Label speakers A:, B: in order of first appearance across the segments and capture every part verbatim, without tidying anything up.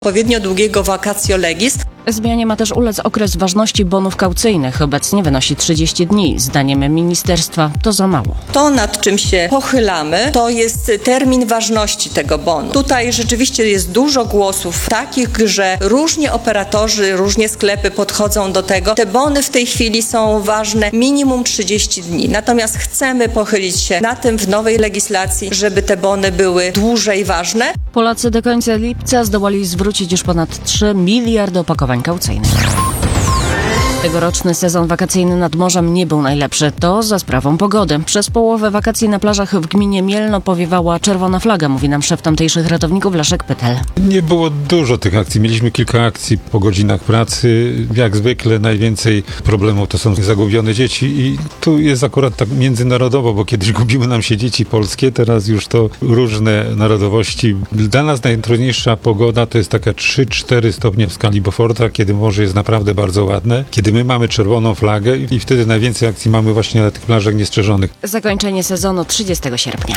A: odpowiednio długiego vacatio legis.
B: Zmianie ma też ulec okres ważności bonów kaucyjnych. Obecnie wynosi trzydzieści dni. Zdaniem ministerstwa to za mało.
A: To, nad czym się pochylamy, to jest termin ważności tego bonu. Tutaj rzeczywiście jest dużo głosów takich, że różnie operatorzy, różnie sklepy podchodzą do tego. Te bony w tej chwili są ważne minimum trzydzieści dni. Natomiast chcemy pochylić się na tym w nowej legislacji, żeby te bony były dłużej ważne.
B: Polacy do końca lipca zdołali zwrócić już ponad trzy miliardy opakowań kaucyjnych. Tegoroczny sezon wakacyjny nad morzem nie był najlepszy. To za sprawą pogody. Przez połowę wakacji na plażach w gminie Mielno powiewała czerwona flaga, mówi nam szef tamtejszych ratowników Leszek Pytel.
C: Nie było dużo tych akcji. Mieliśmy kilka akcji po godzinach pracy. Jak zwykle najwięcej problemów to są zagubione dzieci i tu jest akurat tak międzynarodowo, bo kiedyś gubiły nam się dzieci polskie, teraz już to różne narodowości. Dla nas najtrudniejsza pogoda to jest taka trzy cztery stopnie w skali Beauforta, kiedy morze jest naprawdę bardzo ładne, kiedy my mamy czerwoną flagę i wtedy najwięcej akcji mamy właśnie na tych plażach niestrzeżonych.
B: Zakończenie sezonu trzydziestego sierpnia.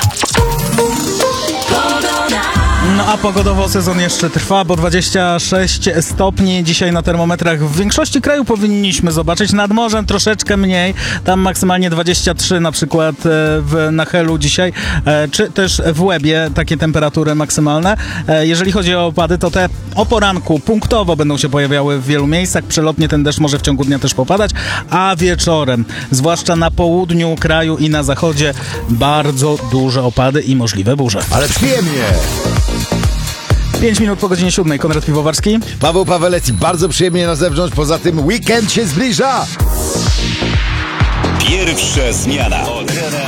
D: No a pogodowo sezon jeszcze trwa, bo dwadzieścia sześć stopni dzisiaj na termometrach w większości kraju powinniśmy zobaczyć. Nad morzem troszeczkę mniej, tam maksymalnie dwadzieścia trzy na przykład w Nachelu dzisiaj, czy też w Łebie takie temperatury maksymalne. Jeżeli chodzi o opady, to te o poranku punktowo będą się pojawiały w wielu miejscach, przelotnie ten deszcz może w ciągu dnia też popadać, a wieczorem, zwłaszcza na południu kraju i na zachodzie, bardzo duże opady i możliwe burze.
E: Ale przyjemnie!
D: pięć minut po godzinie siódmej. Konrad Piwowarski.
E: Paweł Pawelec i bardzo przyjemnie na zewnątrz, poza tym weekend się zbliża!
F: Pierwsza zmiana.